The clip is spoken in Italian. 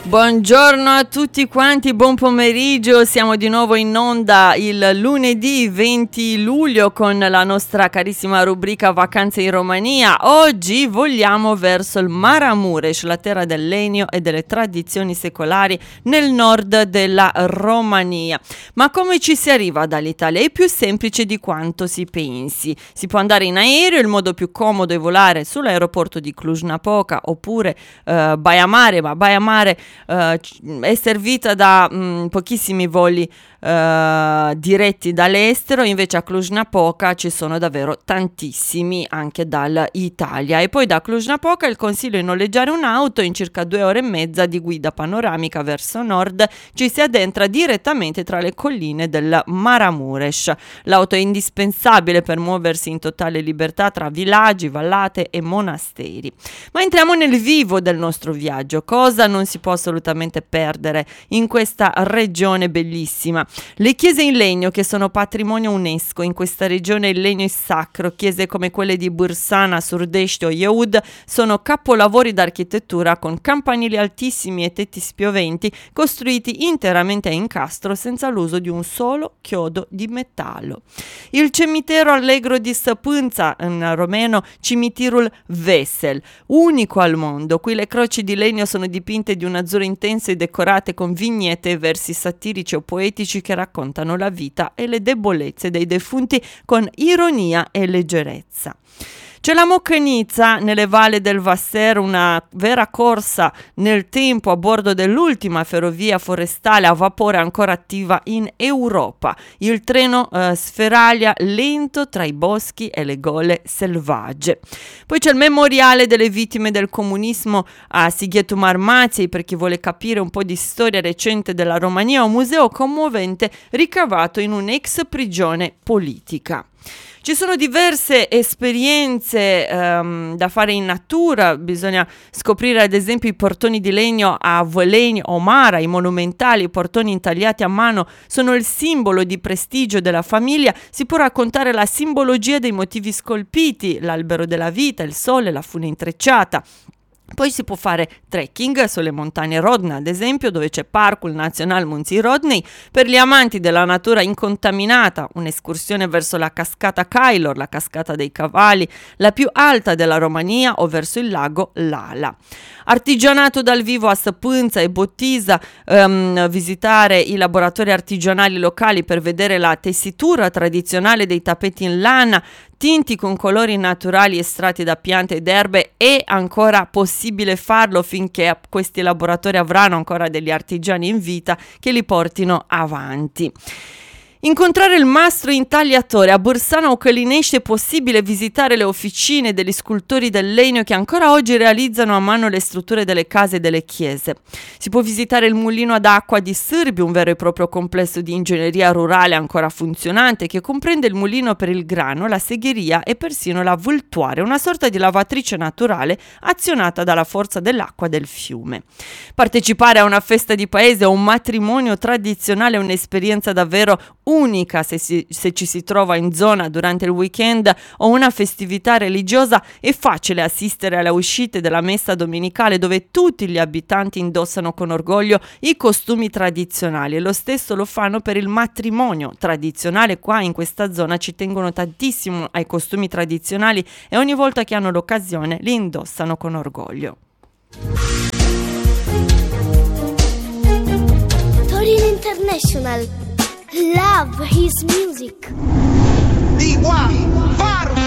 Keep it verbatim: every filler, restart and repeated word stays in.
Buongiorno a tutti quanti, buon pomeriggio, siamo di nuovo in onda il lunedì venti luglio con la nostra carissima rubrica Vacanze in Romania. Oggi vogliamo verso il Maramureș, la terra del legno e delle tradizioni secolari nel nord della Romania. Ma come ci si arriva dall'Italia? È più semplice di quanto si pensi. Si può andare in aereo, il modo più comodo è volare sull'aeroporto di Cluj-Napoca oppure eh, Baia Mare, ma Baia Mare Uh, è servita da um, pochissimi voli uh, diretti dall'estero, invece a Cluj-Napoca ci sono davvero tantissimi anche dall'Italia. E poi da Cluj-Napoca il consiglio è noleggiare un'auto, in circa due ore e mezza di guida panoramica verso nord ci si addentra direttamente tra le colline del Maramureș. L'auto è indispensabile per muoversi in totale libertà tra villaggi, vallate e monasteri. Ma entriamo nel vivo del nostro viaggio. Cosa non si può assolutamente perdere in questa regione bellissima? Le chiese in legno che sono patrimonio UNESCO. In questa regione il legno è sacro. Chiese come quelle di Bârșana, Surdești o Iăud sono capolavori d'architettura con campanili altissimi e tetti spioventi costruiti interamente a incastro senza l'uso di un solo chiodo di metallo. Il cimitero allegro di Săpânța, in romeno Cimitirul Vesel, unico al mondo. Qui le croci di legno sono dipinte di un azzurro intenso e decorate con vignette e versi satirici o poetici che raccontano la vita e le debolezze dei defunti con ironia e leggerezza. C'è la Mocănița nelle valli del Vaser, una vera corsa nel tempo a bordo dell'ultima ferrovia forestale a vapore ancora attiva in Europa. Il treno eh, sferaglia lento tra i boschi e le gole selvagge. Poi c'è il memoriale delle vittime del comunismo a Sighetu Marmației, per chi vuole capire un po' di storia recente della Romania, un museo commovente ricavato in un'ex prigione politica. Ci sono diverse esperienze um, da fare in natura, bisogna scoprire ad esempio i portoni di legno a Văleni o Mara, i monumentali portoni intagliati a mano sono il simbolo di prestigio della famiglia, si può raccontare la simbologia dei motivi scolpiti, l'albero della vita, il sole, la fune intrecciata. Poi si può fare trekking sulle montagne Rodna, ad esempio, dove c'è Parcul Național Munții Rodnei. Per gli amanti della natura incontaminata, un'escursione verso la cascata Cailor, la cascata dei cavalli, la più alta della Romania, o verso il lago Lala. Artigianato dal vivo a Săpânța e Botiza, um, visitare i laboratori artigianali locali per vedere la tessitura tradizionale dei tappeti in lana, tinti con colori naturali estratti da piante ed erbe. È ancora possibile farlo finché questi laboratori avranno ancora degli artigiani in vita che li portino avanti. Incontrare il mastro intagliatore a Bârșana o Călinești è possibile visitare le officine degli scultori del legno che ancora oggi realizzano a mano le strutture delle case e delle chiese. Si può visitare il mulino ad acqua di Sârbi, un vero e proprio complesso di ingegneria rurale ancora funzionante che comprende il mulino per il grano, la segheria e persino la vâltoare, una sorta di lavatrice naturale azionata dalla forza dell'acqua del fiume. Partecipare a una festa di paese o un matrimonio tradizionale è un'esperienza davvero unica se, si, se ci si trova in zona durante il weekend o una festività religiosa. È facile assistere alle uscite della messa domenicale dove tutti gli abitanti indossano con orgoglio i costumi tradizionali e lo stesso lo fanno per il matrimonio tradizionale. Qua in questa zona ci tengono tantissimo ai costumi tradizionali e ogni volta che hanno l'occasione li indossano con orgoglio. Torino International. Love his music. Di qua, parlo.